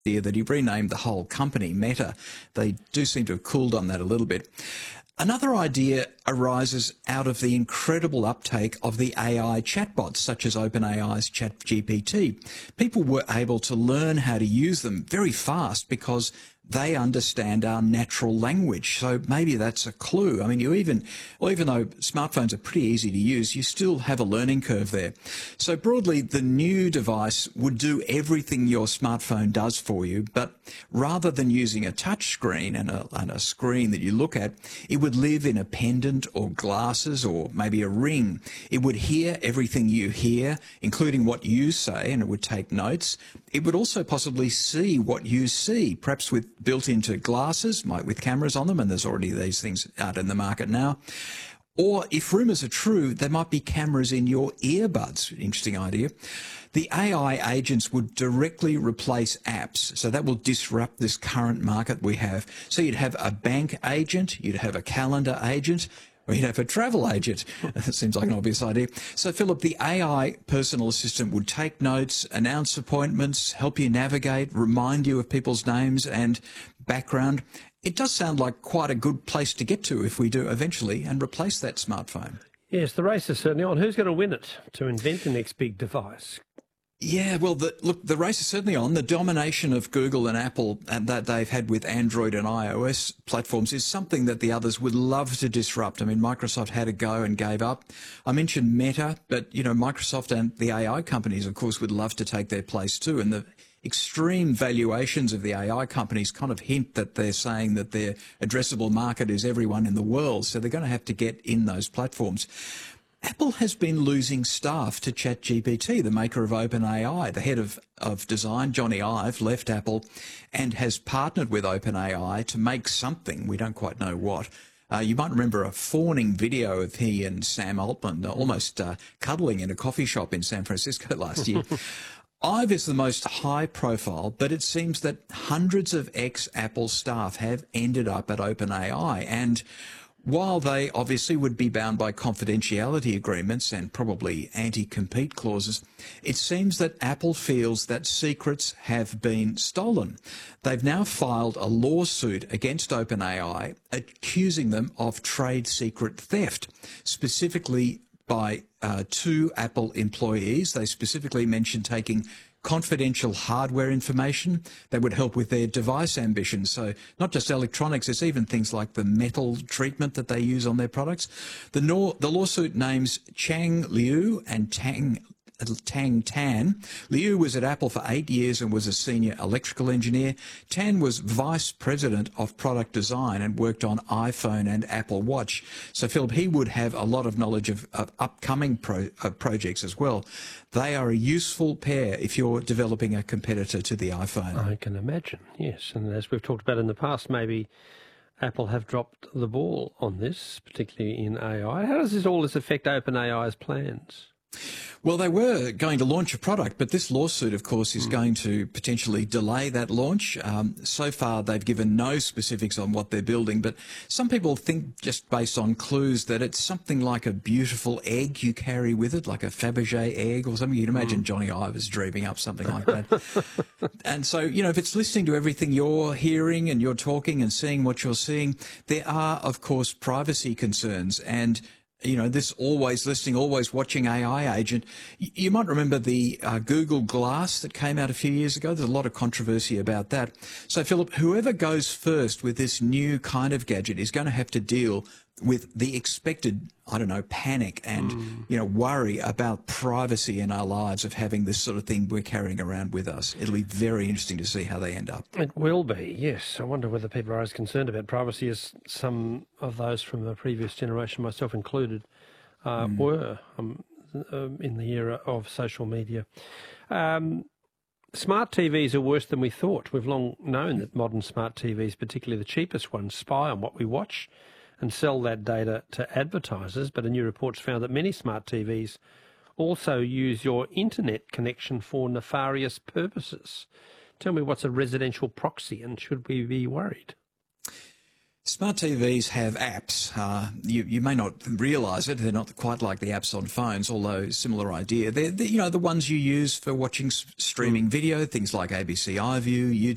that he renamed the whole company Meta. They do seem to have cooled on that a little bit. Another idea arises out of the incredible uptake of the AI chatbots, such as OpenAI's ChatGPT. People were able to learn how to use them very fast because they understand our natural language. So maybe that's a clue. I mean, even though smartphones are pretty easy to use, you still have a learning curve there. So broadly, the new device would do everything your smartphone does for you, but rather than using a touch screen and a screen that you look at, it would live in a pendant or glasses or maybe a ring. It would hear everything you hear, including what you say, and it would take notes. It would also possibly see what you see, perhaps with built into glasses, with cameras on them, and there's already these things out in the market now. Or if rumours are true, there might be cameras in your earbuds. Interesting idea. The AI agents would directly replace apps, so that will disrupt this current market we have. So you'd have a bank agent, you'd have a calendar agent, or you'd have a travel agent. That seems like an obvious idea. So, Philip, the AI personal assistant would take notes, announce appointments, help you navigate, remind you of people's names and background. It does sound like quite a good place to get to if we do eventually and replace that smartphone. Yes, the race is certainly on. Who's going to win it to invent the next big device? Yeah, well, the race is certainly on. The domination of Google and Apple that they've had with Android and iOS platforms is something that the others would love to disrupt. I mean, Microsoft had a go and gave up. I mentioned Meta, but, Microsoft and the AI companies, of course, would love to take their place too. And the extreme valuations of the AI companies kind of hint that they're saying that their addressable market is everyone in the world. So they're going to have to get in those platforms. Apple has been losing staff to ChatGPT, the maker of OpenAI. The head of design, Johnny Ive, left Apple and has partnered with OpenAI to make something. We don't quite know what. You might remember a fawning video of he and Sam Altman almost cuddling in a coffee shop in San Francisco last year. Ive is the most high profile, but it seems that hundreds of ex-Apple staff have ended up at OpenAI. And while they obviously would be bound by confidentiality agreements and probably anti-compete clauses, it seems that Apple feels that secrets have been stolen. They've now filed a lawsuit against OpenAI, accusing them of trade secret theft, specifically by two Apple employees. They specifically mentioned taking confidential hardware information that would help with their device ambitions. So not just electronics, it's even things like the metal treatment that they use on their products. The lawsuit names Chang Liu and Tang Tan. Liu was at Apple for 8 years and was a senior electrical engineer. Tan was vice president of product design and worked on iPhone and Apple Watch. So, Philip, he would have a lot of knowledge of upcoming projects as well. They are a useful pair if you're developing a competitor to the iPhone. I can imagine, yes. And as we've talked about in the past, maybe Apple have dropped the ball on this, particularly in AI. How does all this affect OpenAI's plans? Well, they were going to launch a product, but this lawsuit, of course, is going to potentially delay that launch. So far, they've given no specifics on what they're building, but some people think, just based on clues, that it's something like a beautiful egg you carry with it, like a Fabergé egg or something. You'd imagine Johnny Ive is dreaming up something like that. And so, if it's listening to everything you're hearing and you're talking and seeing what you're seeing, there are, of course, privacy concerns. And this always listening, always watching AI agent. You might remember the Google Glass that came out a few years ago. There's a lot of controversy about that. So, Philip, whoever goes first with this new kind of gadget is going to have to deal with the expected, panic and, worry about privacy in our lives of having this sort of thing we're carrying around with us. It'll be very interesting to see how they end up. It will be, yes. I wonder whether people are as concerned about privacy as some of those from the previous generation, myself included, were in the era of social media. Smart TVs are worse than we thought. We've long known that modern smart TVs, particularly the cheapest ones, spy on what we watch and sell that data to advertisers, but a new report's found that many smart TVs also use your internet connection for nefarious purposes. Tell me, what's a residential proxy, and should we be worried? Smart TVs have apps. You may not realise it. They're not quite like the apps on phones, although similar idea. They're the ones you use for watching streaming video, things like ABC iView,